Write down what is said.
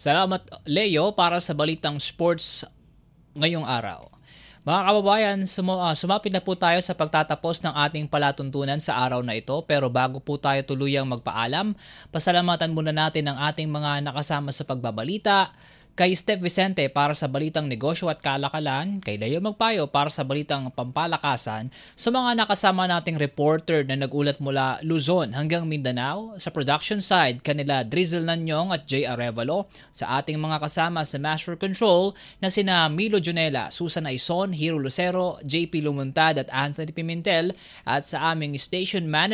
Salamat Leo para sa balitang sports ngayong araw. Mga kababayan, sumapit na po tayo sa pagtatapos ng ating palatuntunan sa araw na ito, pero bago po tayo tuluyang magpaalam, pasalamatan muna natin ang ating mga nakasama sa pagbabalita, kay Steph Vicente para sa balitang negosyo at kalakalan, kay Leo Magpayo para sa balitang pampalakasan, sa mga nakasama nating reporter na nagulat mula Luzon hanggang Mindanao, sa production side kanila Drizzle Nanyong at Jay Arevalo, sa ating mga kasama sa Master Control na sina Milo Junela, Susan Aison, Hiro Lucero, JP Lumuntad at Anthony Pimentel, at sa aming station manager